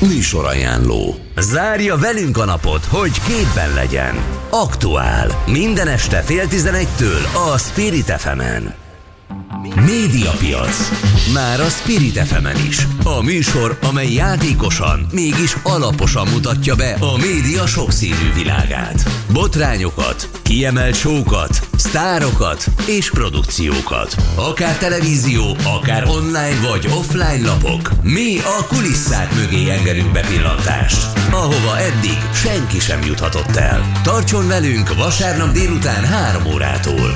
Műsorajánló. Zárja velünk a napot, hogy képben legyen. Aktuál. Minden este 10:30-től a Spirit FM-en. Médiapiac. Már a Spirit FM-en is. A műsor, amely játékosan, mégis alaposan mutatja be a média sokszínű világát. Botrányokat, kiemelt show-kat, sztárokat és produkciókat. Akár televízió, akár online vagy offline lapok. Mi a kulisszák mögé engedünk bepillantást, ahova eddig senki sem juthatott el. Tartson velünk vasárnap délután 3 órától.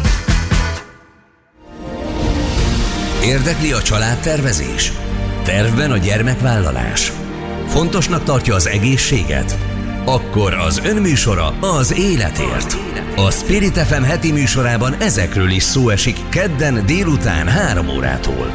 Érdekli a családtervezés? Tervben a gyermekvállalás? Fontosnak tartja az egészséget? Akkor az önműsora az életért. A Spirit FM heti műsorában ezekről is szó esik kedden délután 3 órától.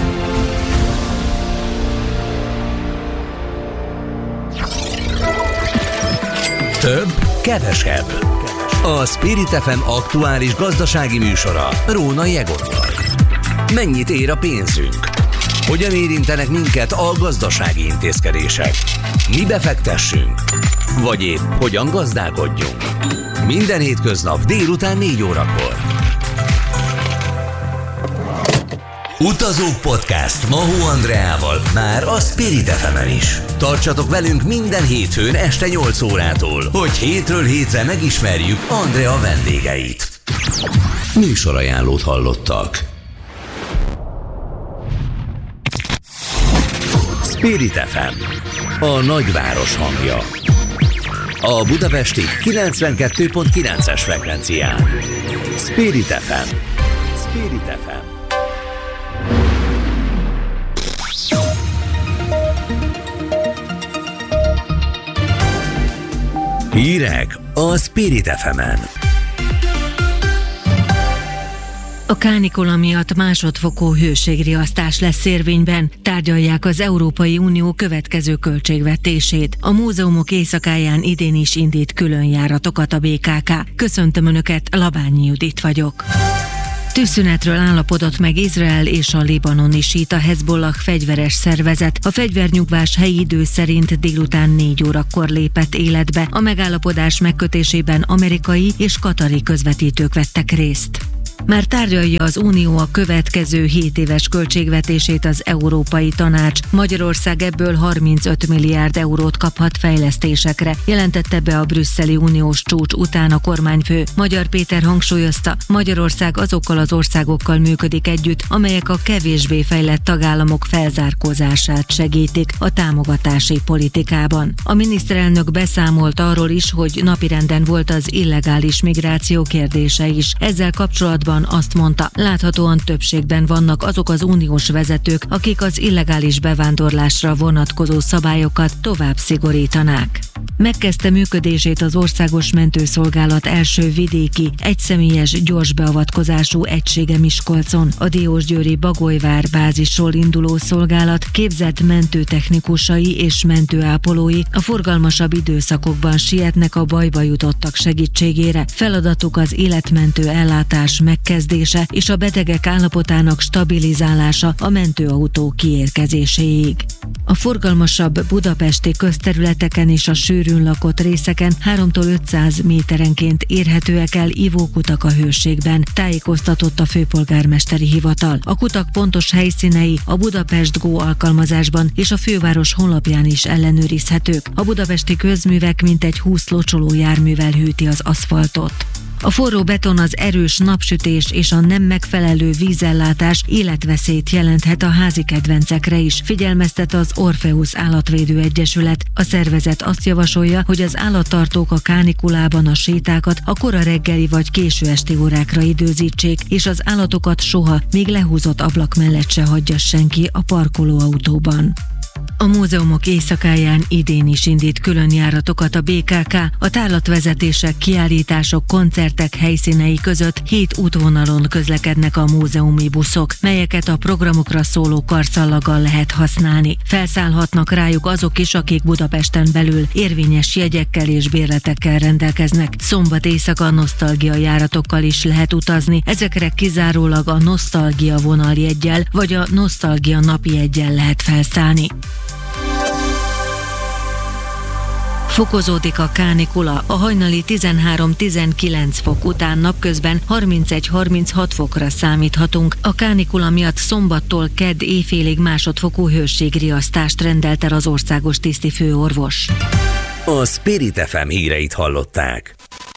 Több, kevesebb. A Spirit FM aktuális gazdasági műsora Rónai Egonnal. Mennyit ér a pénzünk? Hogyan érintenek minket a gazdasági intézkedések? Mi befektessünk? Vagy épp hogyan gazdálkodjunk? Minden hétköznap délután 4 órakor. Utazók Podcast Mahó Andreával már a Spirit FM-en is. Tartsatok velünk minden hétfőn este 8 órától, hogy hétről hétre megismerjük Andrea vendégeit. Műsorajánlót hallottak. Spirit FM, a nagyváros hangja. A budapesti 92.9-es frekvencián. Spirit FM. Spirit FM. Hírek a Spirit FM-en. A kánikula miatt másodfokú hőségriasztás lesz érvényben, tárgyalják az Európai Unió következő költségvetését. A múzeumok éjszakáján idén is indít különjáratokat a BKK. Köszöntöm Önöket, Labányi Judit vagyok. Tűzszünetről állapodott meg Izrael és a libanoni síta Hezbollah fegyveres szervezet. A fegyvernyugvás helyi idő szerint délután 4 órakor lépett életbe. A megállapodás megkötésében amerikai és katari közvetítők vettek részt. Már tárgyalja az Unió a következő 7 éves költségvetését az Európai Tanács. Magyarország ebből 35 milliárd eurót kaphat fejlesztésekre, jelentette be a brüsszeli uniós csúcs után a kormányfő. Magyar Péter hangsúlyozta, Magyarország azokkal az országokkal működik együtt, amelyek a kevésbé fejlett tagállamok felzárkózását segítik a támogatási politikában. A miniszterelnök beszámolt arról is, hogy napirenden volt az illegális migráció kérdése is. Ezzel kapcsolatban azt mondta, láthatóan többségben vannak azok az uniós vezetők, akik az illegális bevándorlásra vonatkozó szabályokat tovább szigorítanák. Megkezdte működését az Országos Mentőszolgálat első vidéki, egyszemélyes gyors beavatkozású egysége Miskolcon. A Diósgyőri Bagolyvár bázisról induló szolgálat képzett mentőtechnikusai és mentőápolói a forgalmasabb időszakokban sietnek a bajba jutottak segítségére. Feladatuk az életmentő ellátás megkezdése és a betegek állapotának stabilizálása a mentőautó kiérkezéséig. A forgalmasabb budapesti közterületeken és a sűrűn lakott részeken 3-tól 500 méterenként érhetőek el ivókutak a hőségben, tájékoztatott a főpolgármesteri hivatal. A kutak pontos helyszínei a Budapest Go alkalmazásban és a főváros honlapján is ellenőrizhetők. A budapesti közművek mintegy 20 locsoló járművel hűti az aszfaltot. A forró beton, az erős napsütés és a nem megfelelő vízellátás életveszélyt jelenthet a házi kedvencekre is, figyelmeztet az Orpheus Állatvédő Egyesület. A szervezet azt javasolja, hogy az állattartók a kánikulában a sétákat a kora reggeli vagy késő esti órákra időzítsék, és az állatokat soha, még lehúzott ablak mellett se hagyja senki a parkolóautóban. A múzeumok éjszakáján idén is indít különjáratokat a BKK. A tárlatvezetések, kiállítások, koncertek helyszínei között 7 útvonalon közlekednek a múzeumi buszok, melyeket a programokra szóló karszallaggal lehet használni. Felszállhatnak rájuk azok is, akik Budapesten belül érvényes jegyekkel és bérletekkel rendelkeznek. Szombat éjszaka nosztalgia járatokkal is lehet utazni, ezekre kizárólag a nosztalgia vonaljeggyel vagy a nosztalgia napi jeggyel lehet felszállni. Fokozódik a kánikula, a hajnali 13-19 fok után napközben 31-36 fokra számíthatunk. A kánikula miatt szombattól kedd éjfélig másodfokú hőségriasztást rendelt el az országos tisztifőorvos. A Spirit FM híreit hallották.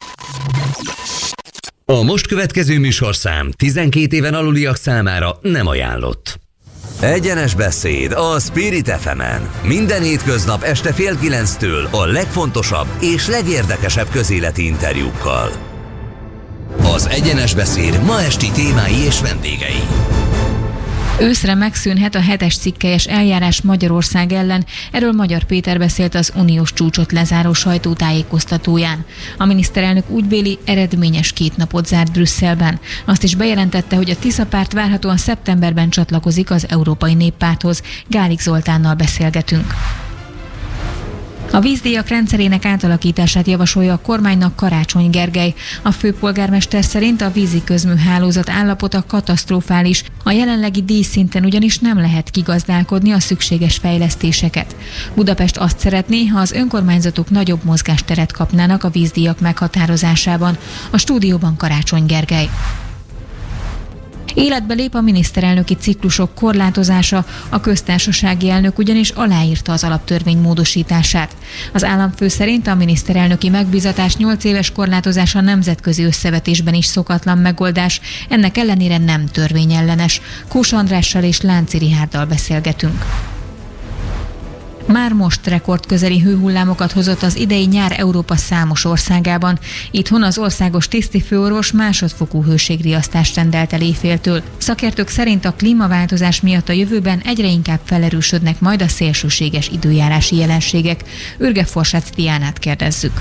A most következő műsorszám 12 éven aluliak számára nem ajánlott. Egyenes beszéd a Spirit FM-en. Minden hétköznap este 8:30 a legfontosabb és legérdekesebb közéleti interjúkkal. Az Egyenes beszéd ma esti témái és vendégei. Őszre megszűnhet a 7-es cikkelyes eljárás Magyarország ellen, erről Magyar Péter beszélt az uniós csúcsot lezáró sajtótájékoztatóján. A miniszterelnök úgy véli, eredményes 2 napot zárt Brüsszelben. Azt is bejelentette, hogy a Tisza párt várhatóan szeptemberben csatlakozik az Európai Néppárthoz. Gálik Zoltánnal beszélgetünk. A vízdíjak rendszerének átalakítását javasolja a kormánynak Karácsony Gergely. A főpolgármester szerint a vízi közműhálózat állapota katasztrofális. A jelenlegi díjszinten ugyanis nem lehet kigazdálkodni a szükséges fejlesztéseket. Budapest azt szeretné, ha az önkormányzatok nagyobb mozgásteret kapnának a vízdíjak meghatározásában. A stúdióban Karácsony Gergely. Életbe lép a miniszterelnöki ciklusok korlátozása, a köztársasági elnök ugyanis aláírta az alaptörvény módosítását. Az államfő szerint a miniszterelnöki megbízatás 8 éves korlátozása nemzetközi összevetésben is szokatlan megoldás, ennek ellenére nem törvényellenes. Kós Andrással és Lánci Richárddal beszélgetünk. Már most rekordközeli hőhullámokat hozott az idei nyár Európa számos országában. Itthon az országos tisztifőorvos másodfokú hőségriasztást rendelt el éjféltől. Szakértők szerint a klímaváltozás miatt a jövőben egyre inkább felerősödnek majd a szélsőséges időjárási jelenségek. Ürge Forsác Diánát kérdezzük.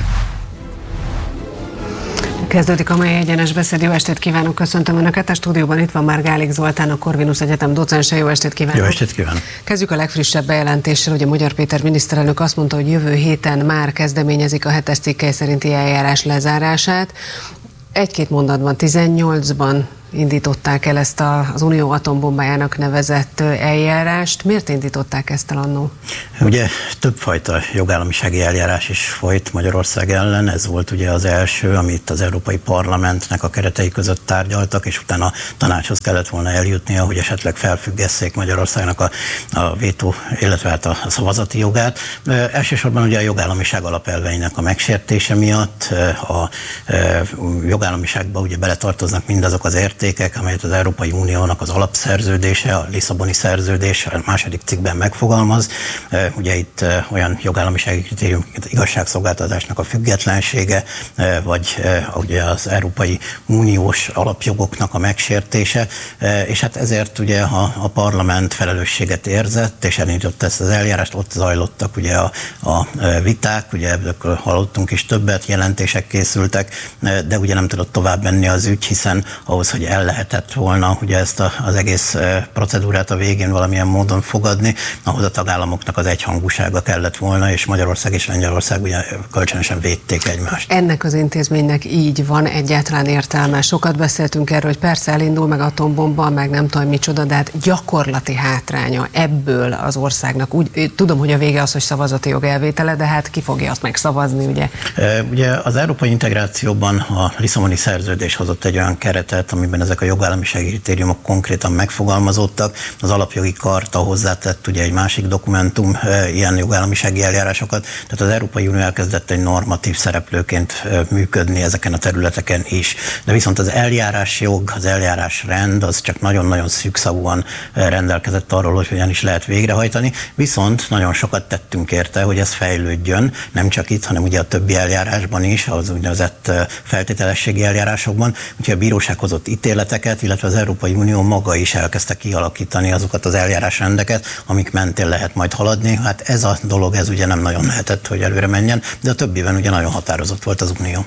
Kezdődik a mai egyenes beszéd. Jó estét kívánok, köszöntöm Önöket. A stúdióban itt van már Gálik Zoltán, a Corvinus Egyetem docense. Jó estét kívánok. Jó estét kívánok. Kezdjük a legfrissebb bejelentéssel. Ugye Magyar Péter miniszterelnök azt mondta, hogy jövő héten már kezdeményezik a 7-es cikkely szerinti eljárás lezárását. Egy-két mondatban, 18-ban indították el ezt az Unió atombombájának nevezett eljárást. Miért indították ezt el annó? Ugye többfajta jogállamisági eljárás is folyt Magyarország ellen. Ez volt ugye az első, amit az Európai Parlamentnek a keretei között tárgyaltak, és utána a tanácshoz kellett volna eljutnia, hogy esetleg felfüggesszék Magyarországnak a vétó, illetve hát a szavazati jogát. Elsősorban ugye a jogállamiság alapelveinek a megsértése miatt. A jogállamiságba ugye beletartoznak mindazok az értékek, amelyet az Európai Uniónak az alapszerződése, a Lisszaboni szerződés a 2. cikkben megfogalmaz. Ugye itt olyan jogállamisági kritérium, mint igazságszolgáltatásnak a függetlensége, vagy ugye az Európai Uniós alapjogoknak a megsértése, és hát ezért ugye a parlament felelősséget érzett, és elindította ezt az eljárást, ott zajlottak ugye a viták, ugye ebből hallottunk is többet, jelentések készültek, de ugye nem tudott tovább menni az ügy, hiszen ahhoz, hogy el lehetett volna ugye ezt az egész procedúrát a végén valamilyen módon fogadni, ahhoz a tagállamoknak az egyhangúsága kellett volna, és Magyarország és Lengyelország ugye kölcsönösen védték egymást. Ennek az intézménynek így van egyáltalán értelme. Sokat beszéltünk erről, hogy persze elindul meg atombomba, meg nem tudom micsoda, de hát gyakorlati hátránya ebből az országnak. Úgy, tudom, hogy a vége az, hogy szavazati jog elvétele, de hát ki fogja azt megszavazni, ugye? Ugye az európai integrációban a Lisszaboni szerződés hozott egy olyan keretet, amiben ezek a jogállamisági kritériumok konkrétan megfogalmazódtak. Az alapjogi karta hozzátett ugye egy másik dokumentum ilyen jogállamisági eljárásokat, tehát az Európai Unió elkezdett egy normatív szereplőként működni ezeken a területeken is. De viszont az eljárásjog, az eljárásrend az csak nagyon-nagyon szűkszavúan rendelkezett arról, hogy hogyan is lehet végrehajtani, viszont nagyon sokat tettünk érte, hogy ez fejlődjön, nem csak itt, hanem ugye a többi eljárásban is, az úgynevezett feltételességi eljárásokban, úgyhogy a bíróság hozott ítéleteket, illetve az Európai Unió maga is elkezdte kialakítani azokat az eljárásrendeket, amik mentén lehet majd haladni. Hát ez a dolog, ez ugye nem nagyon lehetett, hogy előre menjen, de a többiben ugye nagyon határozott volt az Unió.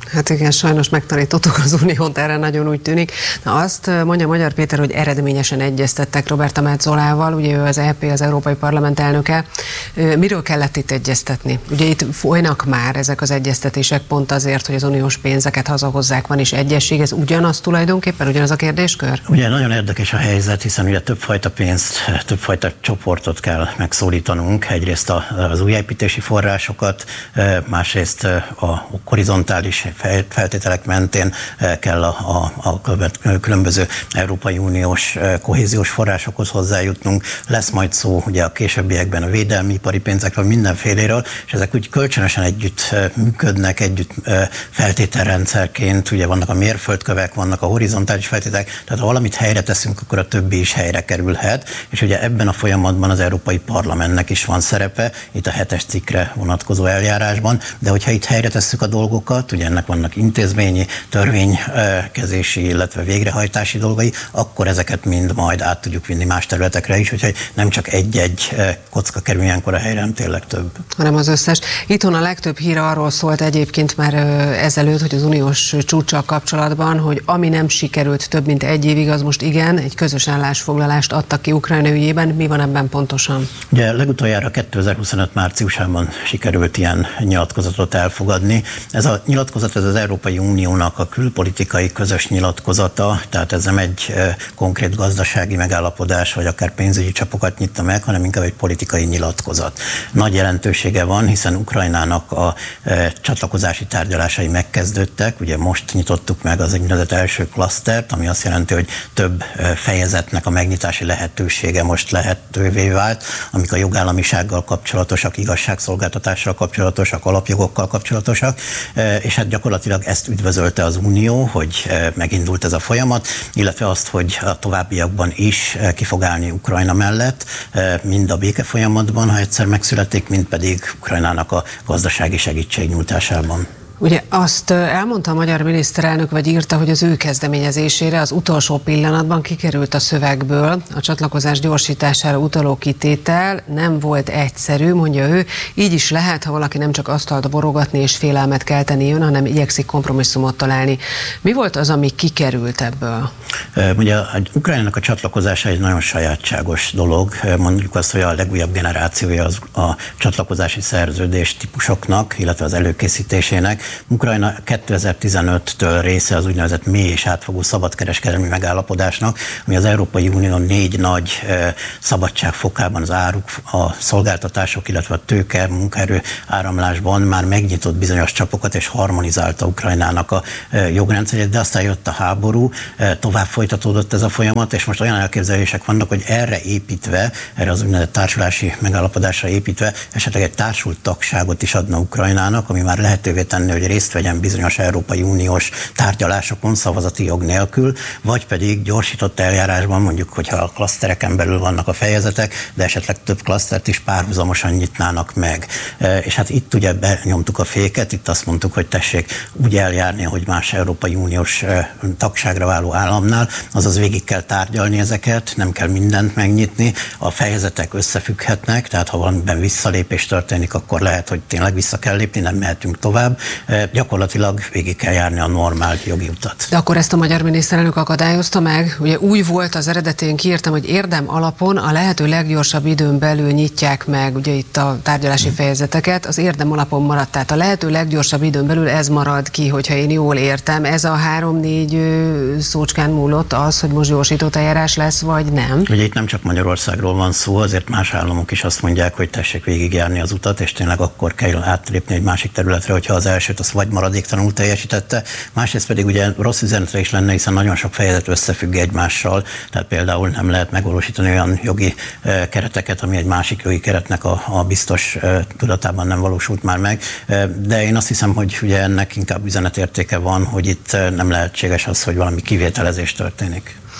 Hát igen, sajnos megtanítottuk az Uniót, erre nagyon úgy tűnik. Na azt mondja Magyar Péter, hogy eredményesen egyeztettek Roberta Metzolával, ugye ő az EP, az Európai Parlament elnöke. Miről kellett itt egyeztetni? Ugye itt folynak már ezek az egyeztetések pont azért, hogy az uniós pénzeket hazahozzák, van is egyesség. Ez ugyanaz tulajdonképpen, ugyanaz a kérdéskör? Ugye nagyon érdekes a helyzet, hiszen ugye többfajta pénzt, többfajta csoportot kell megszólítanunk. Egyrészt az újjáépítési forrásokat, másrészt a horizontális feltételek mentén kell a különböző Európai Uniós kohéziós forrásokhoz hozzájutnunk. Lesz majd szó ugye a későbbiekben a védelmi ipari pénzekről, mindenféléről, és ezek úgy kölcsönösen együtt működnek, együtt feltételrendszerként, ugye vannak a mérföldkövek, vannak a horizontális feltételek, tehát ha valamit helyre teszünk, akkor a többi is helyre kerülhet, és ugye ebben a folyamatban az Európai Parlamentnek is van szerepe, itt a 7-es cikkre vonatkozó eljárásban, de hogyha itt helyre tesszük a dolgokat, ugye ennek vannak intézményi, törvénykezési, illetve végrehajtási dolgai, akkor ezeket mind majd át tudjuk vinni más területekre is, úgyhogy nem csak egy-egy kocka kerül ilyenkor a helyre, hanem tényleg több. Hanem az összes. Itthon a legtöbb hír arról szólt egyébként már ezelőtt, hogy az uniós csúccsal kapcsolatban, hogy ami nem sikerült több mint egy évig, az most igen, egy közös állásfoglalást adtak ki Ukrajna ügyében. Mi van ebben pontosan? Ugye legutoljára 2025 márciusában sikerült ilyen nyilatkozatot elfogadni. Ez a nyilatkozat, ez az Európai Uniónak a külpolitikai közös nyilatkozata, tehát ez nem egy konkrét gazdasági megállapodás, vagy akár pénzügyi csapokat nyitna meg, hanem inkább egy politikai nyilatkozat. Nagy jelentősége van, hiszen Ukrajnának a csatlakozási tárgyalásai megkezdődtek, ugye most nyitottuk meg az úgynevezett első klasztert, ami azt jelenti, hogy több fejezetnek a megnyitási lehetősége most lehetővé vált, amik a jogállamisággal kapcsolatosak, igazságszolgáltatással kapcsolatosak, alapjogokkal kapcsolatosak, és hát gyakorlatilag ezt üdvözölte az Unió, hogy megindult ez a folyamat, illetve azt, hogy a továbbiakban is ki fog állni Ukrajna mellett, mind a béke folyamatban, ha egyszer megszületik, mind pedig Ukrajnának a gazdasági segítségnyújtásában. Ugye azt elmondta a magyar miniszterelnök, vagy írta, hogy az ő kezdeményezésére az utolsó pillanatban kikerült a szövegből a csatlakozás gyorsítására utaló kitétel, nem volt egyszerű, mondja ő, így is lehet, ha valaki nem csak asztalt borogatni és félelmet kelteni jön, hanem igyekszik kompromisszumot találni. Mi volt az, ami kikerült ebből? Ugye Ukrajnának a csatlakozása egy nagyon sajátságos dolog, mondjuk azt, hogy a legújabb generációja a csatlakozási szerződés típusoknak, illetve az előkészítésének. Ukrajna 2015-től része az úgynevezett mély és átfogó szabadkereskedelmi megállapodásnak, ami az Európai Unió 4 nagy szabadságfokában az áruk, a szolgáltatások, illetve a tőke, munkaerő áramlásban már megnyitott bizonyos csapokat és harmonizálta Ukrajnának a jogrendszerét, de aztán jött a háború, tovább folytatódott ez a folyamat, és most olyan elképzelések vannak, hogy erre építve, erre az úgynevezett társulási megállapodásra építve esetleg egy társult tagságot is adna Ukrajnának, ami már lehetővé tenni, hogy részt vegyen bizonyos Európai Uniós tárgyalásokon szavazati jog nélkül, vagy pedig gyorsított eljárásban, mondjuk, hogyha a klasztereken belül vannak a fejezetek, de esetleg több klasztert is párhuzamosan nyitnának meg. És hát itt ugye benyomtuk a féket, itt azt mondtuk, hogy tessék úgy eljárni, hogy más Európai Uniós tagságra váló államnál, azaz végig kell tárgyalni ezeket, nem kell mindent megnyitni, a fejezetek összefügghetnek, tehát ha valamiben visszalépés történik, akkor lehet, hogy tényleg vissza kell lépni, nem mehetünk tovább. Gyakorlatilag végig kell járni a normál jogi utat. De akkor ezt a magyar miniszterelnök akadályozta meg? Ugye úgy volt az eredetén, kiírtam, hogy érdem alapon a lehető leggyorsabb időn belül nyitják meg ugye itt a tárgyalási fejezeteket, az érdem alapon maradt, tehát a lehető leggyorsabb időn belül ez marad ki, hogyha én jól értem. Ez a 3-4 szócskán múlott az, hogy most gyorsított eljárás lesz, vagy nem? Ugye itt nem csak Magyarországról van szó, azért más államok is azt mondják, hogy tessék végigjárni az utat, és tényleg akkor kell átlépni egy másik területre, hogyha az elsőt azt vagy maradéktalanul teljesítette, másrészt pedig ugye rossz üzenetre is lenne, hiszen nagyon sok fejezet összefügg egymással, tehát például nem lehet megvalósítani olyan jogi kereteket, ami egy másik jogi keretnek a biztos tudatában nem valósult már meg, de én azt hiszem, hogy ugye ennek inkább üzenetértéke van, hogy itt nem lehetséges az, hogy valami kivételezés történik.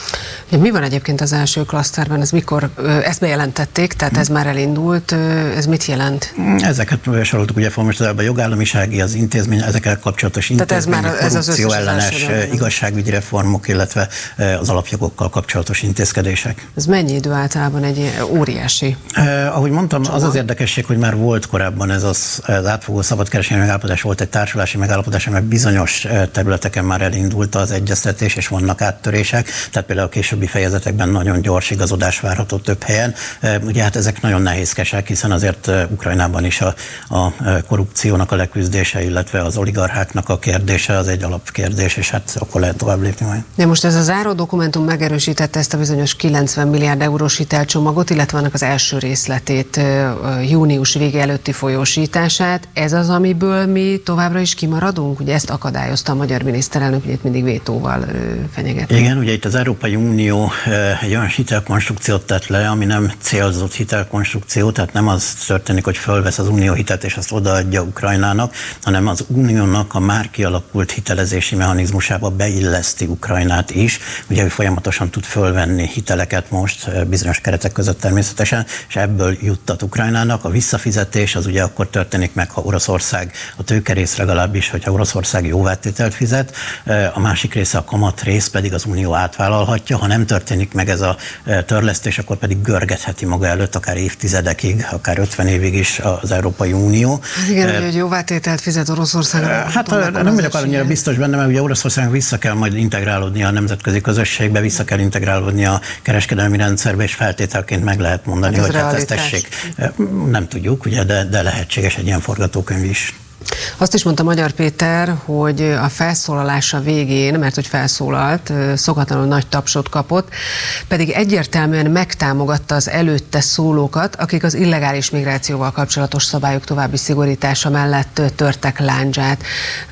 Mi van egyébként az első klaszterben? Ez mikor, ezt bejelentették, tehát ez már elindult, ez mit jelent? Ezeket soroltuk ugye most a jogállamisági, az intézmény, ezekkel kapcsolatos intézmény, korrupció ellenes igazságügyi reformok, illetve az alapjogokkal kapcsolatos intézkedések. Ez mennyi idő általában egy óriási? Ahogy mondtam, az érdekesség, hogy már volt korábban ez az átfogó szabadkereskedelmi megállapodás, volt egy társulási megállapodás, amely bizonyos területeken már elindult az egyeztetés, és vannak áttörések, tehát például a későbbi fejezetekben nagyon gyors igazodás várható több helyen. Ugye hát ezek nagyon nehézkesek, hiszen azért Ukrajnában is a korrupciónak a leküzdése, illetve az oligarcháknak a kérdése az egy alapkérdés, és hát akkor lehet tovább lépni majd. De most ez a záró dokumentum megerősítette ezt a bizonyos 90 milliárd eurós hitelcsomagot, illetve annak az első részletét, június vége előtti folyósítását. Ez az, amiből mi továbbra is kimaradunk? Ugye ezt akadályozta a magyar miniszterelnök, ugye itt mindig vétóval fenyegetett. Igen, ugye itt az Európai Unió egy olyan hitelkonstrukciót tett le, ami nem célzott hitelkonstrukció, tehát nem az történik, hogy fölvesz az unió hitelt és azt odaadja Ukrajnának, hanem az uniónak a már kialakult hitelezési mechanizmusába beilleszti Ukrajnát is. Ugye ő folyamatosan tud fölvenni hiteleket most, bizonyos keretek között természetesen, és ebből juttat Ukrajnának. A visszafizetés az ugye akkor történik meg, ha Oroszország, a tőkerész legalábbis, hogyha Oroszország jóvátételt fizet, a másik része, a kamat rész pedig az unió átvállalhatja. Ha nem történik meg ez a törlesztés, akkor pedig görgetheti maga előtt akár évtizedekig, akár 50 évig is az Európai Unió. Igen, hogy jóvátételt fizet Oroszországra. Hát nem vagyok annyira biztos benne, mert ugye Oroszországnak vissza kell majd integrálódni a nemzetközi közösségbe, vissza kell integrálódni a kereskedelmi rendszerbe, és feltételként meg lehet mondani, hogy hát ezt tessék. Nem tudjuk, ugye, de lehetséges egy ilyen forgatókönyv is. Azt is mondta Magyar Péter, hogy a felszólalása végén, mert hogy felszólalt, szokatlanul nagy tapsot kapott, pedig egyértelműen megtámogatta az előtte szólókat, akik az illegális migrációval kapcsolatos szabályok további szigorítása mellett törtek lándzsát.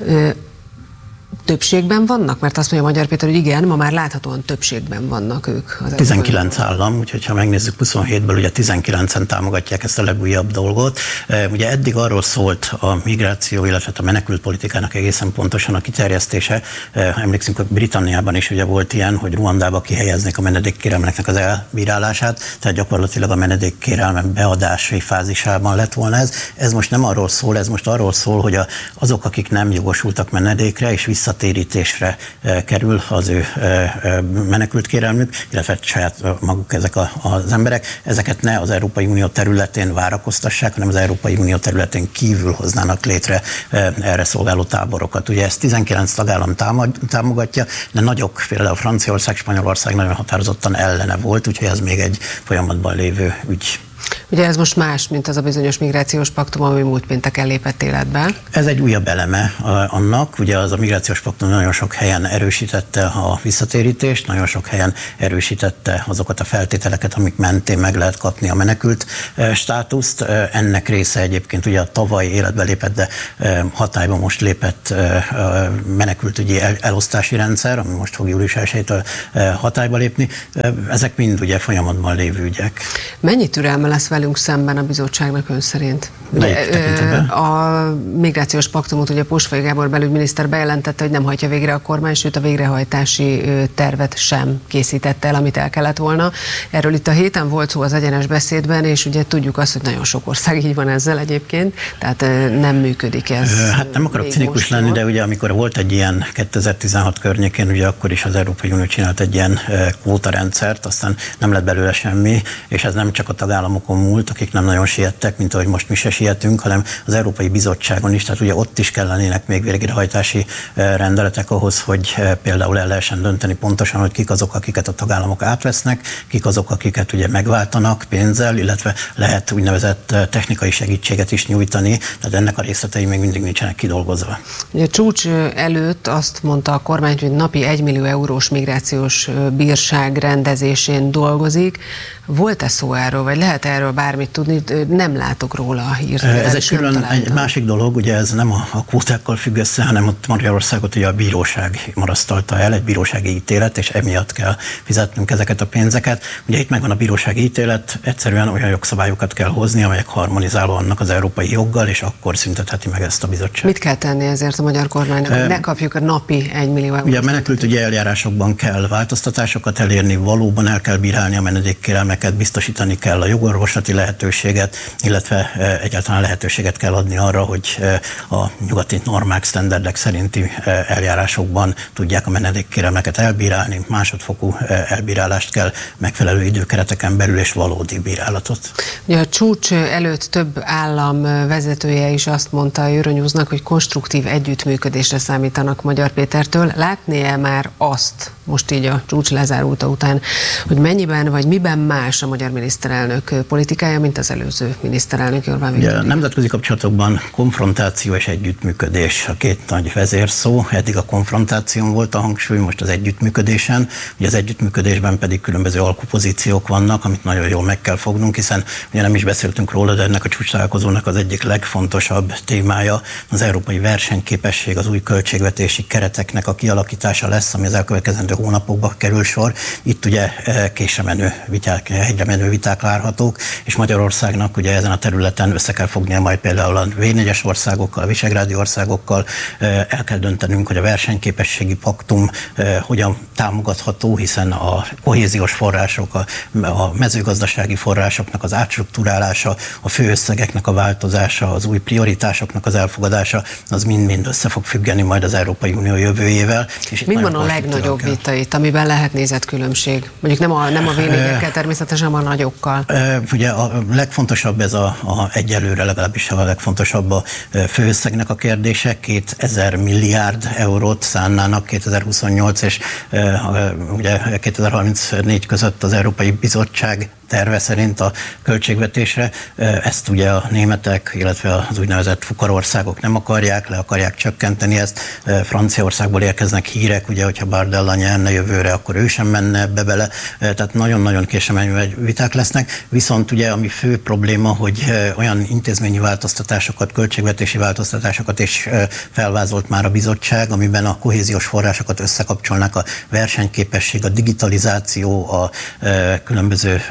Többségben vannak? Mert azt mondja Magyar Péter, hogy igen, ma már láthatóan többségben vannak ők. 19 állam, úgyhogy ha megnézzük 27-ből, ugye 19-en támogatják ezt a legújabb dolgot. Ugye eddig arról szólt a migráció, illetve a menekült politikának egészen pontosan a kiterjesztése. Emlékszünk, hogy Britanniában is ugye volt ilyen, hogy Ruandába kihelyeznék a menedékkérelmeknek az elbírálását, tehát gyakorlatilag a menedékkérelmek beadási fázisában lett volna ez. Ez most nem arról szól, ez most arról szól, hogy azok, akik nem jogosultak menedékre és visszatérítésre kerül az ő menekült kérelmük, illetve saját maguk ezek az emberek, ezeket ne az Európai Unió területén várakoztassák, hanem az Európai Unió területén kívül hoznának létre erre szolgáló táborokat. Ugye ezt 19 tagállam támogatja, de nagyok, például Franciaország, Spanyolország nagyon határozottan ellene volt, úgyhogy ez még egy folyamatban lévő ügy. Ugye ez most más, mint az a bizonyos migrációs paktum, ami múlt pénteken lépett életbe. Ez egy újabb eleme annak, ugye az a migrációs paktum nagyon sok helyen erősítette a visszatérítést, nagyon sok helyen erősítette azokat a feltételeket, amik mentén meg lehet kapni a menekült státuszt. Ennek része egyébként ugye a tavaly életbe lépett, de hatályba most lépett menekültügyi elosztási rendszer, ami most fog július 1-től hatályba lépni. Ezek mind ugye folyamatban lévő ügyek. Mennyi türelme lesz velünk szemben a bizottságnak ön szerint? Ugye, a migrációs paktumot ugye Posfai Gábor belügyminiszter bejelentette, hogy nem hajtja végre a kormány, sőt a végrehajtási tervet sem készítette el, amit el kellett volna. Erről itt a héten volt szó az Egyenes Beszédben, és ugye tudjuk azt, hogy nagyon sok ország így van ezzel egyébként, tehát nem működik ez. Hát nem akarok cinikus lenni, de ugye amikor volt egy ilyen 2016 környékén, ugye akkor is az Európai Unió csinált egy ilyen kvótarendszert, aztán nem lett belőle semmi, és ez nem csak a tagállamokon múlt, akik nem nagyon siettek, mint ahogy most mi se sietünk, hanem az Európai Bizottságon is, tehát ugye ott is kellenének még végrehajtási rendeletek ahhoz, hogy például el lehessen dönteni pontosan, hogy kik azok, akiket a tagállamok átvesznek, kik azok, akiket ugye megváltanak pénzzel, illetve lehet úgynevezett technikai segítséget is nyújtani, tehát ennek a részletei még mindig nincsenek kidolgozva. A csúcs előtt azt mondta a kormány, hogy napi 1 millió eurós migrációs bírság rendezésén dolgozik. Volt-e szó erről, vagy lehet erről bármit tudni? Nem látok róla a hírt. Ez egy külön, egy másik dolog, ugye ez nem a kvótákkal függ össze, hanem ott Magyarországot ugye a bíróság marasztalta el, egy bírósági ítélet, és emiatt kell fizetnünk ezeket a pénzeket. Ugye itt megvan a bírósági ítélet, egyszerűen olyan jogszabályokat kell hozni, amelyek harmonizálva vannak az európai joggal, és akkor szüntetheti meg ezt a bizottság. Mit kell tenni ezért a magyar kormánynak, hogy ne kapjuk a napi 1 millió eurót? Ugye a menekültügyi eljárásokban kell változtatásokat elérni, valóban el kell bírálni a menedékkérelmeket, biztosítani kell a jogorvoslati lehetőséget, illetve egyáltalán lehetőséget kell adni arra, hogy a nyugati normák, sztenderdek szerinti eljárásokban tudják a menedékkérelmeket elbírálni, másodfokú elbírálást kell, megfelelő időkereteken belül és valódi bírálatot. Ugye a csúcs előtt több állam vezetője is azt mondta a Euronewsnak, hogy konstruktív együttműködésre számítanak Magyar Pétertől. Látné-e már azt, most így a csúcs lezárulta után, hogy mennyiben vagy miben más a magyar miniszterelnök politikája, mint az előző miniszterelnök Orbán Viktor? A nemzetközi kapcsolatokban konfrontáció és együttműködés a két nagy vezérszó. Eddig a konfrontáción volt a hangsúly, most az együttműködésen. Ugye az együttműködésben pedig különböző alkupozíciók vannak, amit nagyon jól meg kell fognunk, hiszen ugye nem is beszéltünk róla, de ennek a csúcstalálkozónak az egyik legfontosabb témája az európai versenyképesség, az új költségvetési kereteknek a kialakítása lesz, ami az elkövetkezendő hónapokban kerül sor. Itt ugye késre menő viták, hegyre menő viták várhatók, és Magyarországnak ugye ezen a területen össze kell fognia majd például a V4-es országokkal, a visegrádi országokkal, el kell döntenünk, hogy a versenyképességi paktum hogyan támogatható, hiszen a kohéziós források, a mezőgazdasági forrásoknak az átstruktúrálása, a főösszegeknek a változása, az új prioritásoknak az elfogadása, az mind-mind össze fog függeni majd az Európai Unió jövőjével. Mi van a legnagyobb vita itt, amiben lehet nézetkülönbség? Mondjuk nem a V4-ekkel, természetesen a nagyokkal. Ugye a legfontosabb ez egyelőre legalábbis a legfontosabb a főösszegnek a kérdése. 2000 milliárd eurót szánnának 2028 és ugye 2034 között az Európai Bizottság terve szerint a költségvetésre. Ezt ugye a németek, illetve az úgynevezett fukarországok nem akarják, le akarják csökkenteni ezt. Franciaországból érkeznek hírek, ugye, hogyha Bardella nyerne jövőre, akkor ő sem menne ebbe bele. Tehát nagyon-nagyon késemenő viták lesznek. Viszont ugye ami fő probléma, hogy olyan intézményi változtatásokat, költségvetési változtatásokat is felvázolt már a bizottság, amiben a kohéziós forrásokat összekapcsolnak a versenyképesség, a digitalizáció, a különböző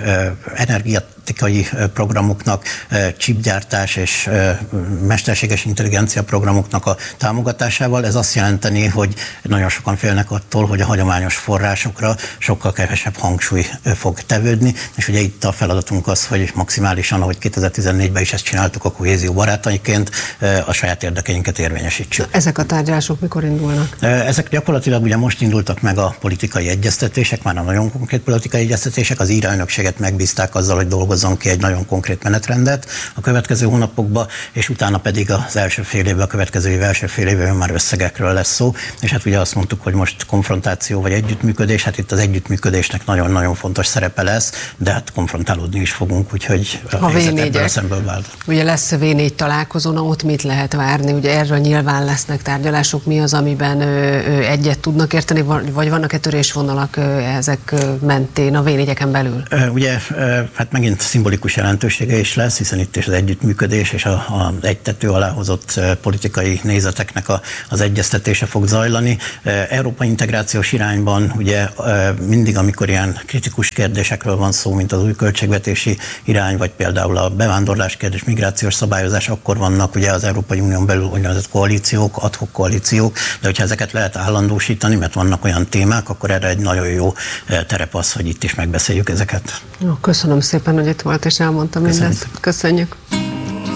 energiatikai programoknak, chipgyártás és mesterséges intelligencia programoknak a támogatásával. Ez azt jelenteni, hogy nagyon sokan félnek attól, hogy a hagyományos forrásokra sokkal kevesebb hangsúly fog tevődni, és ugye itt a feladatunk az, hogy maximálisan, ahogy 2014-ben is ezt csináltuk a kohézió barátaiként, a saját érdekeinket érvényesítsük. Ezek a tárgyalások mikor indulnak? Ezek gyakorlatilag ugye most indultak meg a politikai egyeztetések, már a nagyon konkrét politikai egyeztetések, az ír elnökséget megbízták azzal, hogy dolgozzon ki egy nagyon konkrét menetrendet a következő hónapokban, és utána pedig az első fél évben, a következő év első fél évben már összegekről lesz szó, és hát ugye azt mondtuk, hogy most konfrontáció vagy együttműködés, hát itt az együttműködésnek nagyon-nagyon fontos szerepe lesz, de hát konfrontálódni is fogunk, úgyhogy a helyzet ebből szemből vált. Ugye lesz V4 találkozó, ott mit lehet várni? Ugye erről nyilván lesznek tárgyalások, mi az, amiben egyet tudnak érteni, vagy vannak-e törésvonalak ezek mentén a V4-eken belül? Ugye hát megint szimbolikus jelentősége is lesz, hiszen itt is az együttműködés és az egy tető alá hozott politikai nézeteknek az egyeztetése fog zajlani. Európai integrációs irányban ugye mindig, amikor ilyen kritikus kérdésekről van szó, mint az új költségvetési irány, vagy például a bevándorlás kérdés, migrációs szabályozás, akkor vannak ugye az Európai Unión belül úgynevezett koalíciók, ad hoc koalíciók, de hogyha ezeket lehet állandósítani, mert vannak olyan témák, akkor erre egy nagyon jó terep az, hogy itt is megbeszéljük ezeket. Köszönöm szépen, hogy itt volt és elmondta mindezt. Köszönjük.